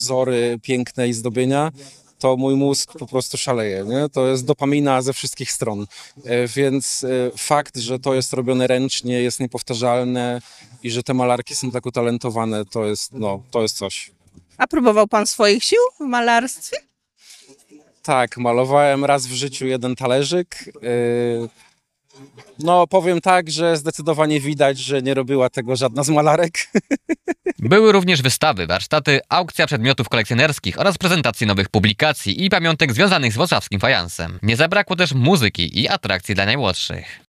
wzory piękne i zdobienia, to mój mózg po prostu szaleje, nie? To jest dopamina ze wszystkich stron. Więc fakt, że to jest robione ręcznie, jest niepowtarzalne i że te malarki są tak utalentowane, to jest coś. A próbował pan swoich sił w malarstwie? Tak, malowałem raz w życiu jeden talerzyk. No, powiem tak, że zdecydowanie widać, że nie robiła tego żadna z malarek. Były również wystawy, warsztaty, aukcja przedmiotów kolekcjonerskich oraz prezentacje nowych publikacji i pamiątek związanych z warszawskim fajansem. Nie zabrakło też muzyki i atrakcji dla najmłodszych.